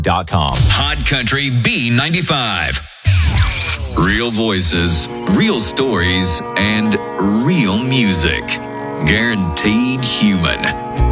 Hot Country B95. Real voices, real stories, and real music. Guaranteed human.